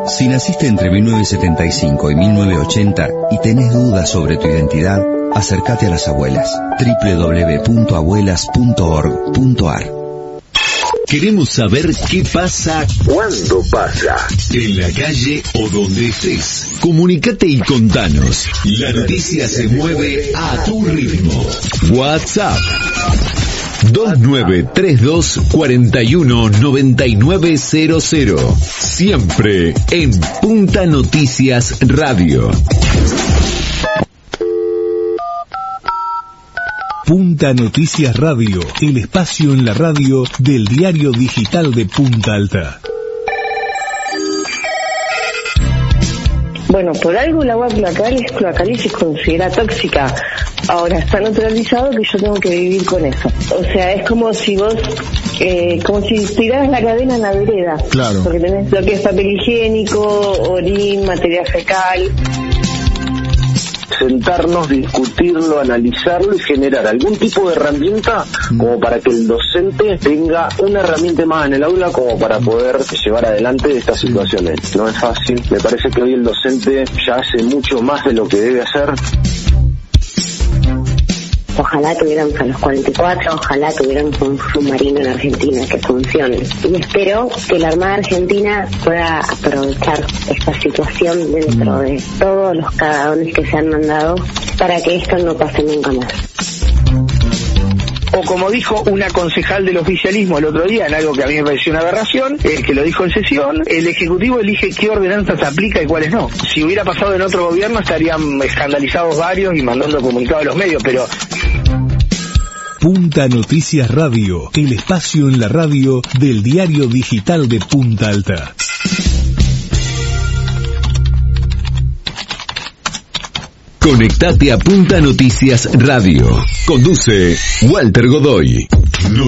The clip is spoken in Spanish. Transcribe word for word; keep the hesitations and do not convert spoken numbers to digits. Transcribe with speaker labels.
Speaker 1: Si naciste entre mil novecientos setenta y cinco y mil novecientos ochenta y tenés dudas sobre tu identidad, acércate a las abuelas. doble u doble u doble u punto abuelas punto org punto a r.
Speaker 2: Queremos saber qué pasa,
Speaker 3: cuándo pasa,
Speaker 2: en la calle o donde estés. Comunicate y contanos. La noticia se mueve a tu ritmo. WhatsApp dos nueve tres dos cuatro uno nueve nueve cero cero. Siempre en Punta Noticias Radio. Punta Noticias Radio, el espacio en la radio del diario digital de Punta Alta.
Speaker 4: Bueno, por algo el agua cloacal, cloacal se considera tóxica. Ahora está naturalizado que yo tengo que vivir con eso. O sea, es como si vos, eh, como si tiraras la cadena en la vereda.
Speaker 5: Claro. Porque
Speaker 4: tenés lo que es papel higiénico, orín, materia fecal.
Speaker 3: Sentarnos, discutirlo, analizarlo y generar algún tipo de herramienta como para que el docente tenga una herramienta más en el aula como para poder llevar adelante estas situaciones. No es fácil, me parece que hoy el docente ya hace mucho más de lo que debe hacer.
Speaker 6: Ojalá tuviéramos a los cuarenta y cuatro, ojalá tuviéramos un submarino en Argentina que funcione. Y espero que la Armada Argentina pueda aprovechar esta situación dentro de todos los cagadones que se han mandado para que esto no pase nunca más.
Speaker 7: O como dijo una concejal del oficialismo el otro día, en algo que a mí me pareció una aberración, eh, que lo dijo en sesión, el Ejecutivo elige qué ordenanzas aplica y cuáles no. Si hubiera pasado en otro gobierno estarían escandalizados varios y mandando comunicados a los medios, pero...
Speaker 2: Punta Noticias Radio, el espacio en la radio del diario digital de Punta Alta. Conectate a Punta Noticias Radio. Conduce Walter Godoy. No